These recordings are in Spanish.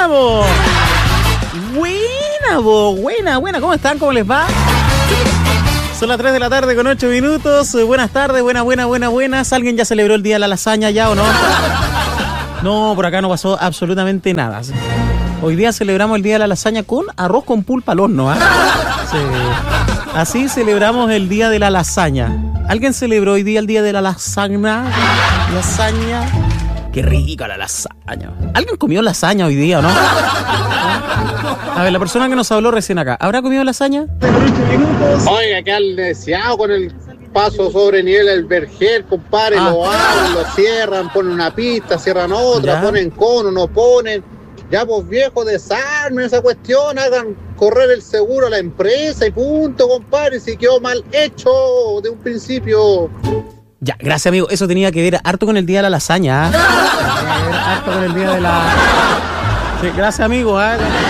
Buena, vos. Buena, vos. Buena. ¿Cómo están? ¿Cómo les va? Son las 3 de la tarde con 8 minutos. Buenas tardes, buenas. ¿Alguien ya celebró el Día de la Lasaña ya o no? No, por acá no pasó absolutamente nada. Hoy día celebramos el Día de la Lasaña con arroz con pulpa al horno, ¿eh? Sí. Así celebramos el Día de la Lasaña. ¿Alguien celebró hoy día el Día de la Lasaña? Lasaña. Qué rica la lasaña. ¿Alguien comió lasaña hoy día o no? A ver, la persona que nos habló recién acá, ¿habrá comido lasaña? Oiga, que al deseado con el paso sobre nivel del Vergel, compadre, lo abren, lo cierran, ponen una pista, cierran otra, ¿ya? Ponen cono, no ponen. Ya pues viejo, desarmen esa cuestión, hagan correr el seguro a la empresa y punto, compadre, si quedó mal hecho de un principio. Ya, gracias, amigo. Eso tenía que ver harto con el Día de la Lasaña. ¿Eh? Harto con el Día de la... Sí, gracias, amigo.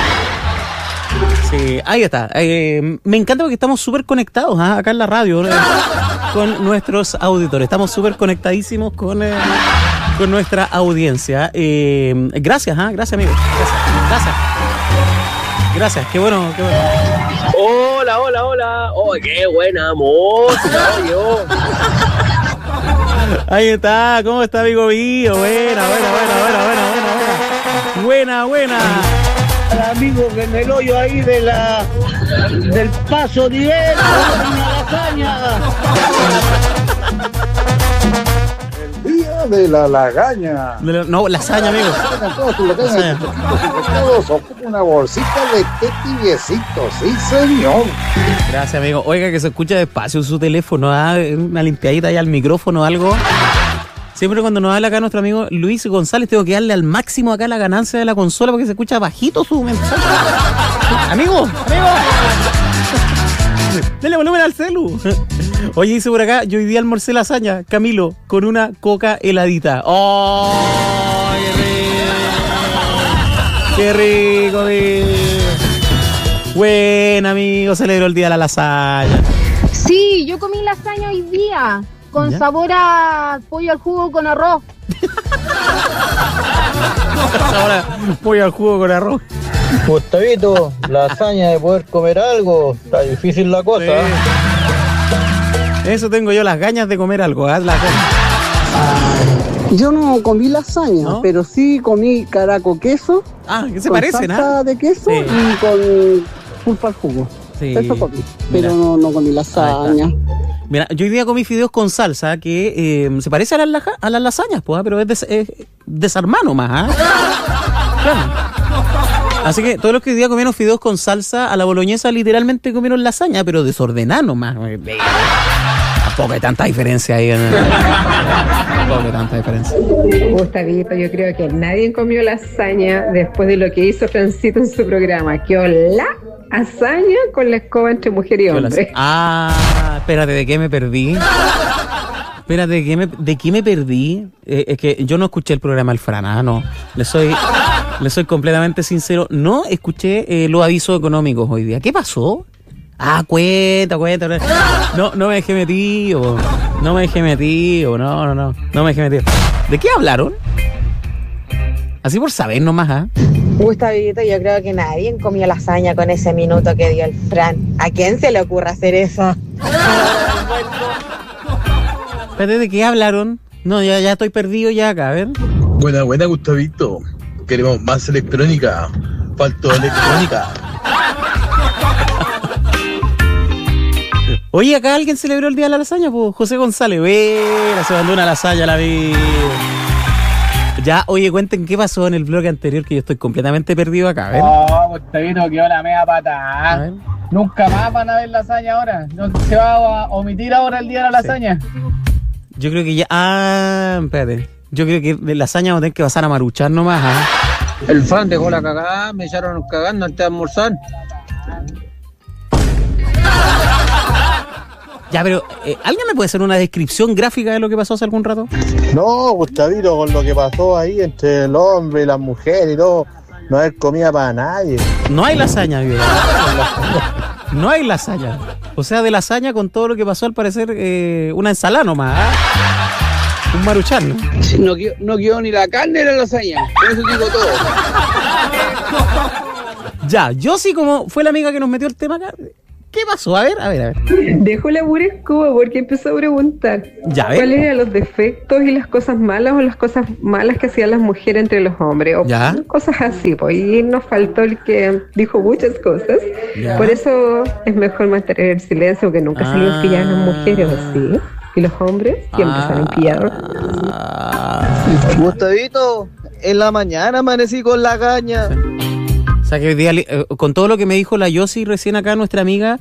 Sí, ahí está. Me encanta porque estamos súper conectados acá en la radio con nuestros auditores. Estamos súper conectadísimos con nuestra audiencia. Gracias, amigo. Gracias. Qué bueno. Hola. Oh, qué buena música, yo. Ahí está, ¿cómo está, amigo mío? Buena. Amigo, que en el hoyo ahí del paso nivel, una lasaña. El día de la lagaña. No, lasaña, amigo. Una bolsita de té tibiecito, sí, señor. Gracias, amigo. Oiga, que se escucha despacio su teléfono, una limpiadita ahí al micrófono o algo. Siempre cuando nos habla acá nuestro amigo Luis González, tengo que darle al máximo acá la ganancia de la consola porque se escucha bajito su mensaje. Amigo. Dale volumen al celu. Oye, dice por acá, yo hoy día almorcé lasaña, Camilo, con una coca heladita. ¡Oh, qué rico, amigo! Buen amigo, celebró el Día de la Lasaña. Sí, yo comí lasaña hoy día, con sabor a pollo al jugo con arroz. Ahora pollo al jugo con arroz. Gustavito, lasaña de poder comer algo, está difícil la cosa. Sí. Eso tengo yo, las ganas de comer algo. Yo no comí lasaña, ¿no? Pero sí comí caraco queso. ¿Qué se parecen? Salsa de queso y con pulpa al jugo. Sí. Eso comí, pero no comí lasaña. Mira, yo hoy día comí fideos con salsa que se parece a las lasañas, pues, pero es desarmar nomás. Claro. Así que todos los que hoy día comieron fideos con salsa a la boloñesa literalmente comieron lasaña, pero desordenada nomás. Tampoco hay tanta diferencia ahí. Gustavito, yo creo que nadie comió lasaña después de lo que hizo Francito en su programa. Que la hazaña con la escoba entre mujer y hombre. Espérate, ¿de qué me perdí? ¿de qué me perdí? Es que yo no escuché el programa del Fran, no. Le soy completamente sincero. No escuché los avisos económicos hoy día. ¿Qué pasó? Cuenta. No me dejé metido. No me dejé metido. ¿De qué hablaron? Así por saber nomás, Gustavito, yo creo que nadie comió lasaña con ese minuto que dio el Fran. ¿A quién se le ocurre hacer eso? Espérate, ¿de qué hablaron? No, ya estoy perdido ya acá, a ver. Buena, Gustavito. Queremos más electrónica. Faltó electrónica. Oye, acá alguien celebró el Día de la Lasaña, pues José González. Se mandó una lasaña a la vida. Ya, oye, cuenten qué pasó en el bloque anterior, que yo estoy completamente perdido acá, a ver. Gustavito, quedó la media pata. Nunca más van a ver lasaña ahora. No se va a omitir ahora el Día de la Lasaña. Yo creo que ya... espérate. Yo creo que de lasaña vamos a tener que pasar a maruchar nomás, El Fran dejó la cagada, me echaron cagando antes de almorzar. Ya, pero ¿alguien me puede hacer una descripción gráfica de lo que pasó hace algún rato? No, Gustavito, con lo que pasó ahí entre el hombre y la mujer y todo, no hay comida para nadie. No hay lasaña, viejo. No hay lasaña. O sea, de lasaña con todo lo que pasó, al parecer, una ensalada nomás. Un maruchan. No quedó ni la carne ni la lasaña. Por eso digo todo. Ya, yo sí, como fue la amiga que nos metió el tema acá. ¿Qué pasó? A ver. Dejó la pura escoba porque empezó a preguntar cuáles eran los defectos y las cosas malas o las cosas malas que hacían las mujeres entre los hombres o cosas así, pues. Y nos faltó el que dijo muchas cosas. Por eso es mejor mantener el silencio, que nunca salen pilladas las mujeres, ¿sí? Y los hombres siempre salen pillados. Gustavito, en la mañana amanecí con la caña. O sea que hoy día, con todo lo que me dijo la Yossi recién acá, nuestra amiga,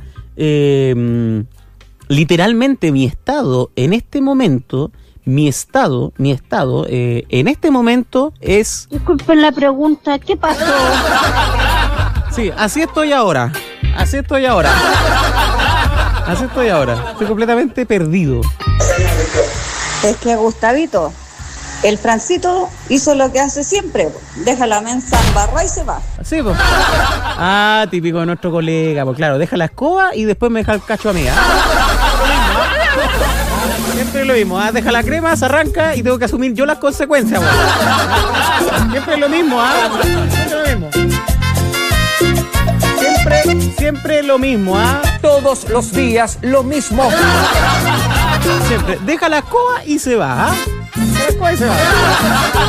literalmente mi estado en este momento, en este momento es... Disculpen la pregunta, ¿qué pasó? Sí, así estoy ahora. Estoy completamente perdido. Es que Gustavito, el Francito hizo lo que hace siempre, deja la mensa embarrada y se va. Sí, pues. Típico de nuestro colega, pues claro, deja la escoba y después me deja el cacho a mí. Siempre lo mismo, deja la crema, se arranca y tengo que asumir yo las consecuencias, pues. Siempre lo mismo, Siempre lo mismo, Todos los días lo mismo. Siempre deja la escoba y se va, Deja la escoba y se va.